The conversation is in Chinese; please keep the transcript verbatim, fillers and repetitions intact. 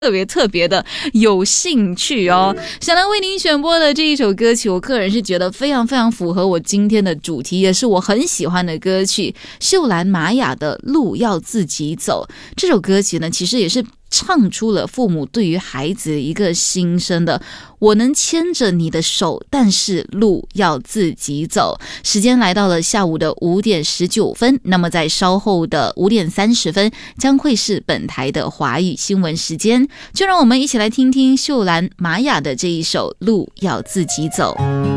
特别特别的有兴趣哦。想来为您选播的这一首歌曲，我个人是觉得非常非常符合我今天的主题，也是我很喜欢的歌曲，秀兰玛雅的路要自己走。这首歌曲呢，其实也是唱出了父母对于孩子的一个心声的，我能牵着你的手，但是路要自己走。时间来到了下午的五点十九分，那么在稍后的五点三十分将会是本台的华语新闻时间，就让我们一起来听听秀兰玛雅的这一首路要自己走。